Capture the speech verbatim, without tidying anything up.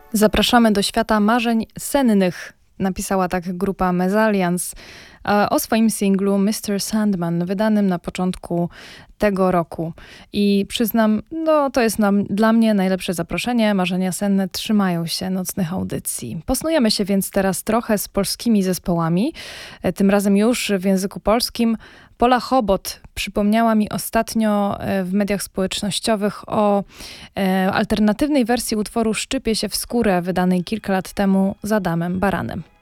Zapraszamy do świata marzeń sennych. Napisała tak grupa Mezalians o swoim singlu mister Sandman, wydanym na początku tego roku. I przyznam, no to jest nam, dla mnie najlepsze zaproszenie. Marzenia senne trzymają się nocnych audycji. Posnujemy się więc teraz trochę z polskimi zespołami. Tym razem już w języku polskim. Pola Chobot przypomniała mi ostatnio w mediach społecznościowych o alternatywnej wersji utworu Szczypie się w skórę, wydanej kilka lat temu z Adamem Baranem.